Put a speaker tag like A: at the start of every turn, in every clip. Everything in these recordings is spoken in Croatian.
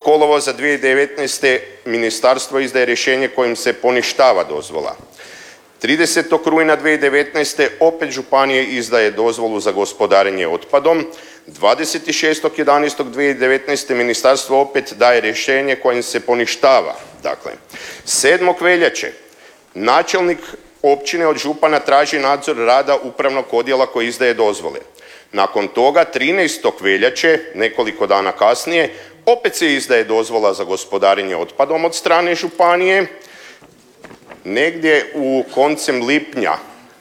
A: kolovoza 2019. ministarstvo izdaje rješenje kojim se poništava dozvola. 30. rujna 2019. opet županije izdaje dozvolu za gospodarenje otpadom. 26.11.2019. ministarstvo opet daje rješenje kojim se poništava. Dakle, 7. veljače načelnik općine od župana traži nadzor rada upravnog odjela koji izdaje dozvole. Nakon toga 13. veljače, nekoliko dana kasnije, opet se izdaje dozvola za gospodarenje otpadom od strane županije. Negdje u koncem lipnja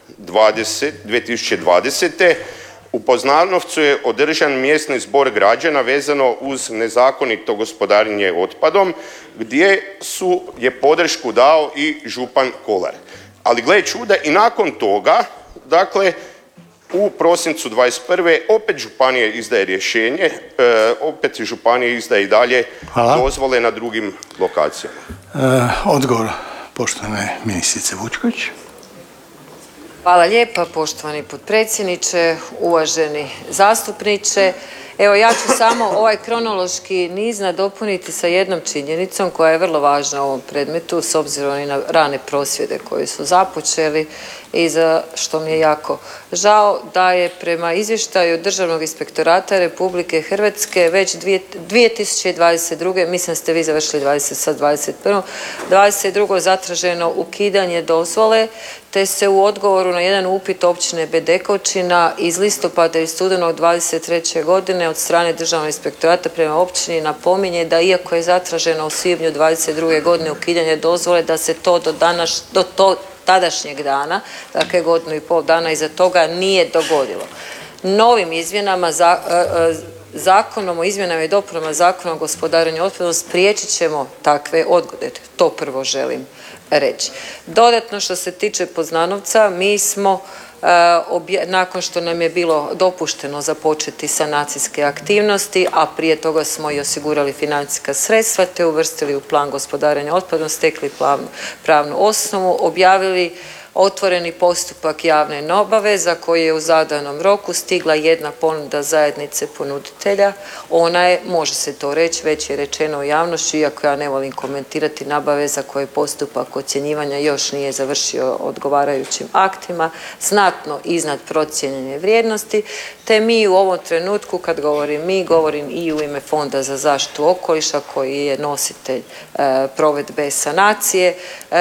A: 2020. u Poznanovcu je održan mjesni zbor građana vezano uz nezakonito gospodarenje otpadom, gdje je podršku dao i župan Kolar. Ali gle čuda, i nakon toga, dakle, u prosincu 21. opet županije izdaje rješenje, opet županije izdaje i dalje dozvole na drugim lokacijama.
B: Odgovor poštovane ministrice Vučković.
C: Hvala lijepa poštovani potpredsjedniče, uvaženi zastupniče. Evo ja ću samo ovaj kronološki niz nadopuniti sa jednom činjenicom koja je vrlo važna u ovom predmetu s obzirom i na rane prosvjede koji su započeli i za što mi je jako žao da je prema izvještaju Državnog inspektorata Republike Hrvatske već 2022. mislim da ste vi završili sad 21. 22. zatraženo ukidanje dozvole te se u odgovoru na jedan upit općine Bedekovčina iz listopada i studenog 23. godine od strane Državnog inspektorata prema općini napominje da iako je zatraženo u svibnju 22. godine ukidanje dozvole da se to do tadašnjeg dana, dakle godinu i pol dana iza toga nije dogodilo. Novim izmjenama Zakonom o izmjenama i dopunama Zakona o gospodarenju otpadom spriječit ćemo takve odgode. To prvo želim reći. Dodatno što se tiče Poznanovca, mi smo nakon što nam je bilo dopušteno započeti sanacijske aktivnosti, a prije toga smo i osigurali financijska sredstva te uvrstili u plan gospodarenja otpadom, stekli pravnu osnovu, objavili otvoreni postupak javne nabave za koji je u zadanom roku stigla jedna ponuda zajednice ponuditelja. Ona je, može se to reći, već je rečeno u javnosti, iako ja ne volim komentirati nabave za koje postupak ocjenjivanja još nije završio odgovarajućim aktima, znatno iznad procijenjene vrijednosti, te mi u ovom trenutku, kad govorim mi, govorim i u ime Fonda za zaštitu okoliša koji je nositelj provedbe sanacije,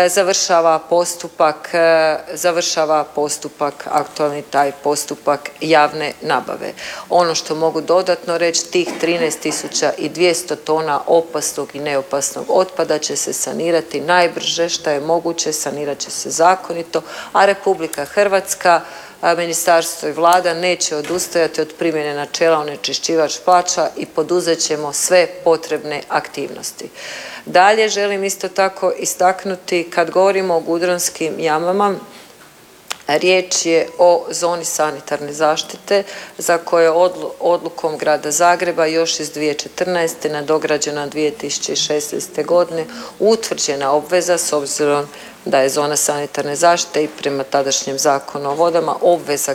C: završava postupak, aktualni taj postupak javne nabave. Ono što mogu dodatno reći, tih 13.200 tona opasnog i neopasnog otpada će se sanirati najbrže što je moguće, sanirat će se zakonito, a Republika Hrvatska, ministarstvo i Vlada neće odustajati od primjene načela onečišćivač plaća i poduzet ćemo sve potrebne aktivnosti. Dalje želim isto tako istaknuti, kad govorimo o gudranskim jamama, riječ je o zoni sanitarne zaštite za koje je odlukom Grada Zagreba još iz 2014. nadograđena 2016. godine utvrđena obveza s obzirom da je zona sanitarne zaštite i prema tadašnjem Zakonu o vodama obveza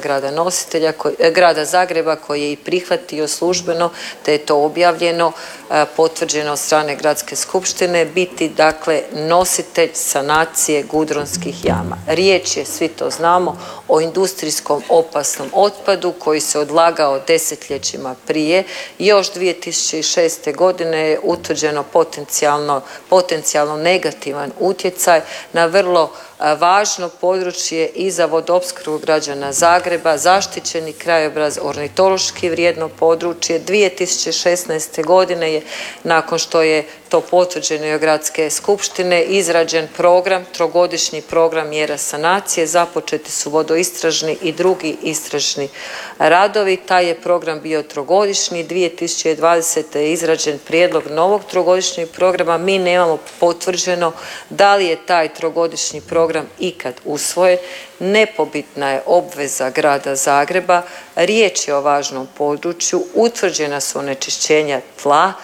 C: Grada Zagreba koji je i prihvatio službeno te je to objavljeno, potvrđeno od strane Gradske skupštine, biti dakle nositelj sanacije gudronskih jama. Riječ je, svi to znamo, o industrijskom opasnom otpadu koji se odlagao desetljećima prije. Još 2006. godine je utvrđeno potencijalno negativan utjecaj na vrlo važno područje i za vodoopskrbu građana Zagreba, zaštićeni krajobraz, ornitološki vrijedno područje. 2016. godine je, nakon što je to potvrđeno i od Gradske skupštine, izrađen program, trogodišnji program mjera sanacije, započeti su vodoistražni i drugi istražni radovi. Taj je program bio trogodišnji, 2020. je izrađen prijedlog novog trogodišnjeg programa. Mi nemamo potvrđeno da li je taj trogodišnji program ikad usvojen. Nepobitna je obveza Grada Zagreba, riječ je o važnom području, utvrđena su onečišćenja tla,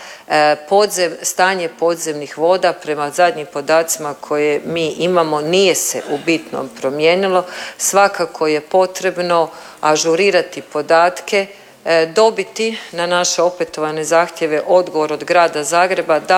C: stanje podzemnih voda prema zadnjim podacima koje mi imamo nije se u bitnom promijenilo. Svakako je potrebno ažurirati podatke, dobiti na naše opetovane zahtjeve odgovor od Grada Zagreba da